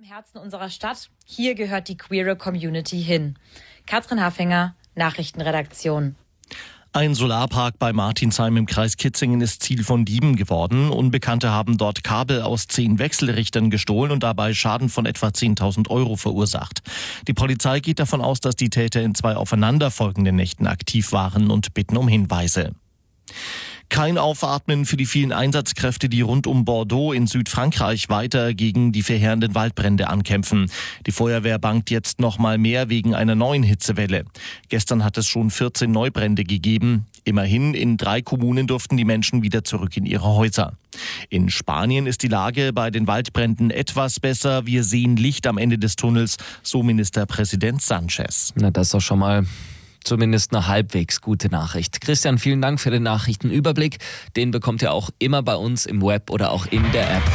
Herzen unserer Stadt. Hier gehört die queere Community hin. Katrin Haffinger, Nachrichtenredaktion. Ein Solarpark bei Martinsheim im Kreis Kitzingen ist Ziel von Dieben geworden. Unbekannte haben dort Kabel aus 10 Wechselrichtern gestohlen und dabei Schaden von etwa 10.000 Euro verursacht. Die Polizei geht davon aus, dass die Täter in 2 aufeinanderfolgenden Nächten aktiv waren und bitten um Hinweise. Kein Aufatmen für die vielen Einsatzkräfte, die rund um Bordeaux in Südfrankreich weiter gegen die verheerenden Waldbrände ankämpfen. Die Feuerwehr bangt jetzt noch mal mehr wegen einer neuen Hitzewelle. Gestern hat es schon 14 Neubrände gegeben. Immerhin in 3 Kommunen durften die Menschen wieder zurück in ihre Häuser. In Spanien ist die Lage bei den Waldbränden etwas besser. Wir sehen Licht am Ende des Tunnels, so Ministerpräsident Sanchez. Na, das ist doch schon mal zumindest eine halbwegs gute Nachricht. Christian, vielen Dank für den Nachrichtenüberblick. Den bekommt ihr auch immer bei uns im Web oder auch in der App.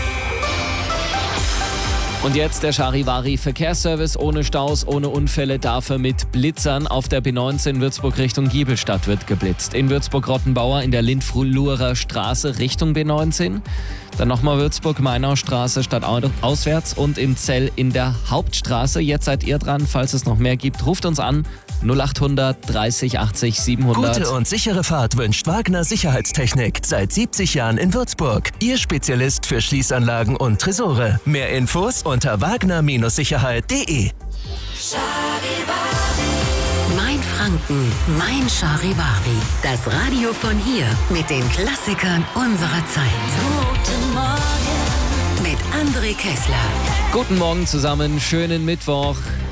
Und jetzt der Charivari-Verkehrsservice ohne Staus, ohne Unfälle, dafür mit Blitzern. Auf der B19 Würzburg Richtung Giebelstadt wird geblitzt. In Würzburg-Rottenbauer in der Lindflurer Straße Richtung B19. Dann nochmal Würzburg-Mainau-Straße stadtauswärts und in Zell in der Hauptstraße. Jetzt seid ihr dran, falls es noch mehr gibt. Ruft uns an 0800 30 80 700. Gute und sichere Fahrt wünscht Wagner Sicherheitstechnik. Seit 70 Jahren in Würzburg. Ihr Spezialist für Schließanlagen und Tresore. Mehr Infos unter wagner-sicherheit.de. Mein Franken, mein Charivari. Das Radio von hier mit den Klassikern unserer Zeit. Guten Morgen mit André Kessler. Guten Morgen zusammen, schönen Mittwoch.